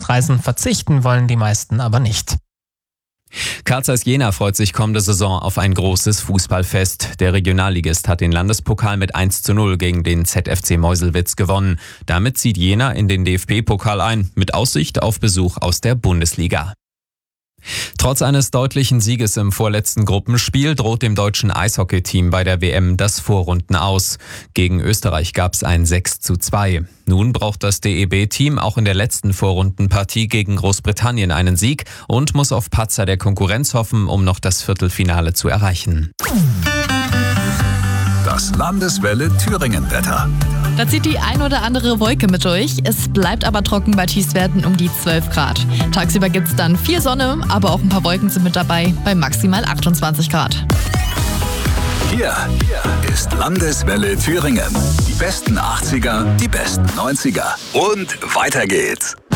Auslandsreisen verzichten wollen die meisten aber nicht. Carl Zeiss Jena freut sich kommende Saison auf ein großes Fußballfest. Der Regionalligist hat den Landespokal mit 1:0 gegen den ZFC Meuselwitz gewonnen. Damit zieht Jena in den DFB-Pokal ein, mit Aussicht auf Besuch aus der Bundesliga. Trotz eines deutlichen Sieges im vorletzten Gruppenspiel droht dem deutschen Eishockeyteam bei der WM das Vorrunden aus. Gegen Österreich gab es ein 6:2. Nun braucht das DEB-Team auch in der letzten Vorrundenpartie gegen Großbritannien einen Sieg und muss auf Patzer der Konkurrenz hoffen, um noch das Viertelfinale zu erreichen. Das Landeswelle Thüringen-Wetter. Da zieht die ein oder andere Wolke mit durch. Es bleibt aber trocken bei Tiefstwerten um die 12 Grad. Tagsüber gibt es dann viel Sonne, aber auch ein paar Wolken sind mit dabei bei maximal 28 Grad. Hier ist Landeswelle Thüringen. Die besten 80er, die besten 90er. Und weiter geht's.